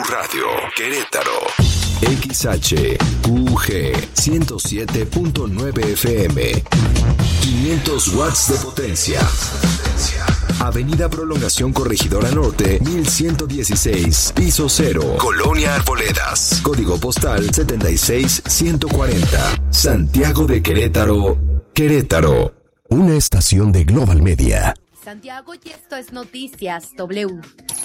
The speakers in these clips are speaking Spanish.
Radio, Querétaro. XHQG 107.9 FM. 500 watts de potencia. Avenida Prolongación Corregidora Norte, 1116, piso 0, Colonia Arboledas. Código postal 76140. Santiago de Querétaro, Querétaro. Una estación de Global Media. Santiago, y esto es Noticias W.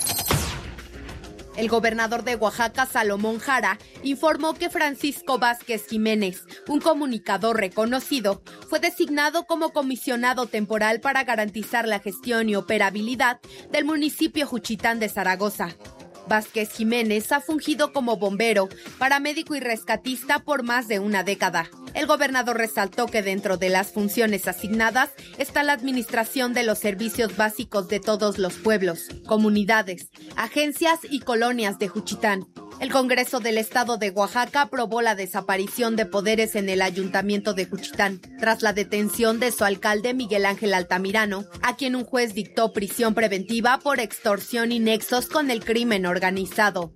El gobernador de Oaxaca, Salomón Jara, informó que Francisco Vázquez Jiménez, un comunicador reconocido, fue designado como comisionado temporal para garantizar la gestión y operabilidad del municipio Juchitán de Zaragoza. Vázquez Jiménez ha fungido como bombero, paramédico y rescatista por más de una década. El gobernador resaltó que dentro de las funciones asignadas está la administración de los servicios básicos de todos los pueblos, comunidades, agencias y colonias de Juchitán. El Congreso del Estado de Oaxaca aprobó la desaparición de poderes en el Ayuntamiento de Juchitán, tras la detención de su alcalde Miguel Ángel Altamirano, a quien un juez dictó prisión preventiva por extorsión y nexos con el crimen organizado.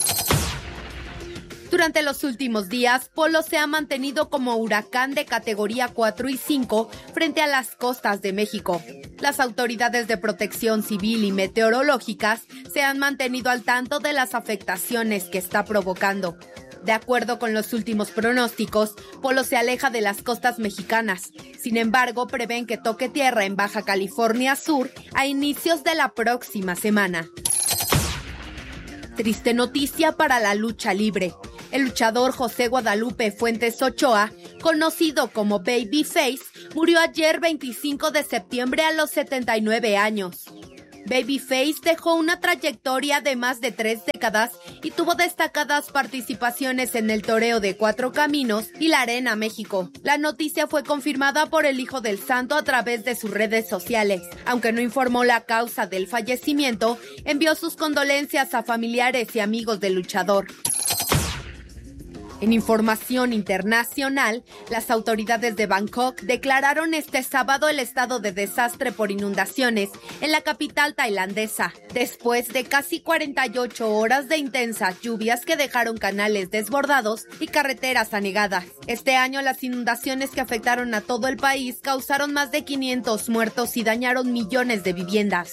Durante los últimos días, Polo se ha mantenido como huracán de categoría 4 y 5 frente a las costas de México. Las autoridades de protección civil y meteorológicas se han mantenido al tanto de las afectaciones que está provocando. De acuerdo con los últimos pronósticos, Polo se aleja de las costas mexicanas. Sin embargo, prevén que toque tierra en Baja California Sur a inicios de la próxima semana. Triste noticia para la lucha libre. El luchador José Guadalupe Fuentes Ochoa, conocido como Babyface, murió ayer 25 de septiembre a los 79 años. Babyface dejó una trayectoria de más de 3 décadas y tuvo destacadas participaciones en el toreo de Cuatro Caminos y la Arena México. La noticia fue confirmada por el Hijo del Santo a través de sus redes sociales. Aunque no informó la causa del fallecimiento, envió sus condolencias a familiares y amigos del luchador. En información internacional, las autoridades de Bangkok declararon este sábado el estado de desastre por inundaciones en la capital tailandesa, después de casi 48 horas de intensas lluvias que dejaron canales desbordados y carreteras anegadas. Este año, las inundaciones que afectaron a todo el país causaron más de 500 muertos y dañaron millones de viviendas.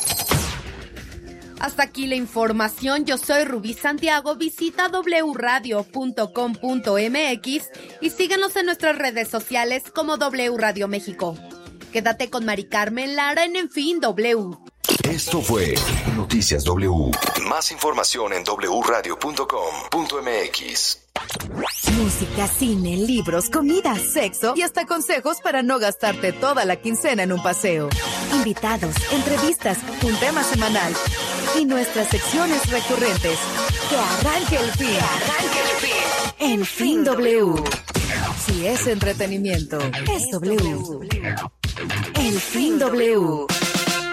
Hasta aquí la información. Yo soy Rubí Santiago. Visita wradio.com.mx y síguenos en nuestras redes sociales como W Radio México. Quédate con Mari Carmen Lara en Fin W. Esto fue Noticias W. Más información en wradio.com.mx. Música, cine, libros, comida, sexo y hasta consejos para no gastarte toda la quincena en un paseo. Invitados, entrevistas, un tema semanal y nuestras secciones recurrentes. Que arranque el fin. En Fin W. Si es entretenimiento, es W. En Fin W.